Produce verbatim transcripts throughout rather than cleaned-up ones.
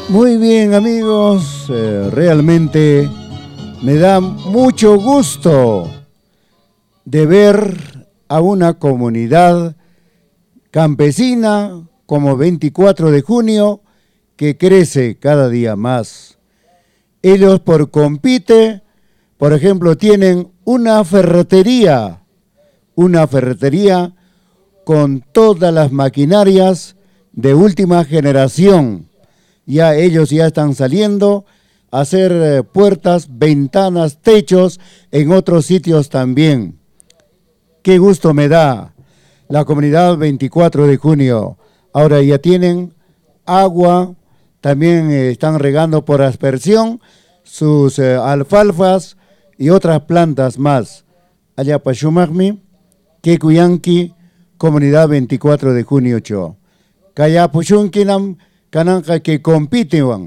Muy bien, amigos, eh, realmente me da mucho gusto de ver a una comunidad campesina como veinticuatro de junio que crece cada día más. Ellos por compite, por ejemplo, tienen una ferretería, una ferretería con todas las maquinarias de última generación. Ya ellos ya están saliendo a hacer eh, puertas, ventanas, techos en otros sitios también. Qué gusto me da la comunidad veinticuatro de junio. Ahora ya tienen agua, también eh, están regando por aspersión sus eh, alfalfas y otras plantas más. Allá Pachumagmi, Kekuyanki, comunidad veinticuatro de junio cho. Kaya Puchunkinam, Kananka que compiten,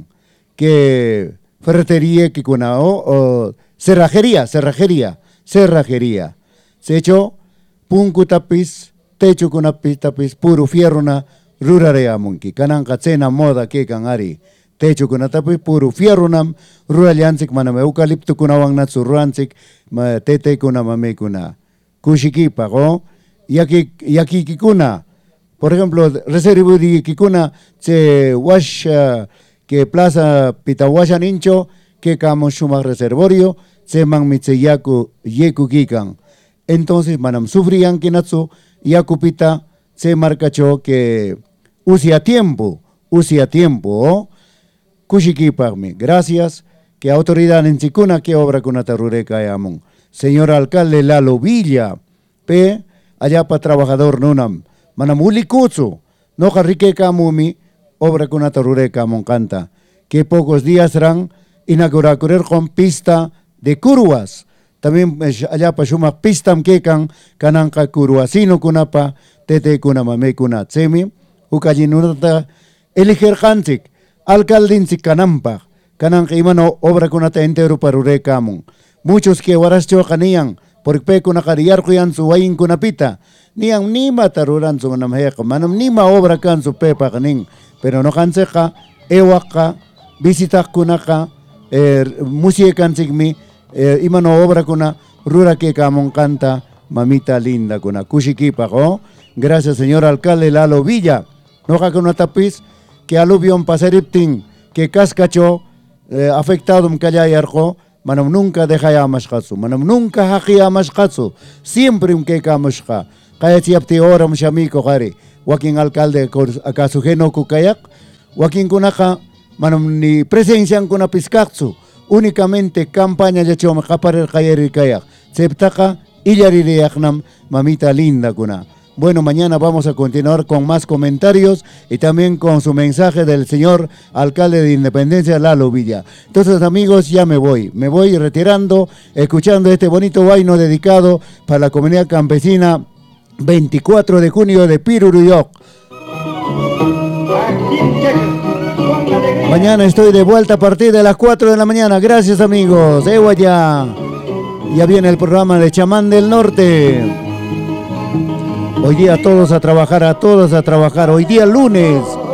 que ferretería, que kuna, o, o cerrajería, cerrajería, cerrajería. Se hecho, punku tapis, techo kunapis tapis, puro fierro na rurarea munki. Kananka cena moda que kanari. Techo kuna tapis, puro fierro nam, ruraliansik maname eucalipto kuna wang natsu ruansik, tete kuna mame kuna. Kushikipa, ¿no? Yaki, yaki kikuna. Por ejemplo, reservo de Kikuna, se wash que plaza Pitawasha Nincho, que camo suma reservorio, se man mitseyaku yeku kikan. Entonces, manam sufrían que natsu, yakupita se marcacho que use a tiempo, use a tiempo, ¿oh? Kushikipagmi. Gracias, que autoridad en Chikuna, que obra con Atarureka Yamon. Señor alcalde Lalo Villa, P, allá para trabajador Nunam. Manamuli kutsu, no jarrique kamumi, obra con Atarureka Moncanta, que pocos días serán inaugurar con pista de curvas. También allá para suma pista mkekan, kananka curvasino kunapa, tete kunamame kunatsemi, ukajinunata, eliger hantik, alcaldinsik kanampa, kananka imano obra con ata entero parureka mon. Muchos que warascho kanían, porque kuna kariyar kuyan su wain kunapita, niang nima taruran su manamheka, manam nima obra kan su pepa kaning, pero no kanseka, ewaka, visita kunaka, eh, musie kansigmi, eh, imano obra kuna, rura que kamon canta, mamita linda kuna, kushikipa, ¿oh? Gracias, señor alcalde Lalo Villa, no hakuna tapis, que aluvión pasariptin, que cascacho, eh, afectado mkayayarjo, manam nunca deja ya mashkatsu, manam nunca haki ya mashkatsu, siempre un que kamashka. Kaya siapti ora mshamiko kari, wakin alcalde acaso geno kukayak, wakin kunaka, manam ni presencia kuna piskatsu, únicamente campaña ya choma kaparer kayeri kayak, septaka illaririaknam, mamita linda kuna. Bueno, mañana vamos a continuar con más comentarios y también con su mensaje del señor alcalde de Independencia, Lalo Villa. Entonces, amigos, ya me voy. Me voy retirando, escuchando este bonito vaino dedicado para la comunidad campesina veinticuatro de junio de Piruruyok. Mañana estoy de vuelta a partir de las cuatro de la mañana. Gracias, amigos. Ewa ya. Ya viene el programa de Chamán del Norte. Hoy día todos a trabajar, a todos a trabajar. Hoy día lunes.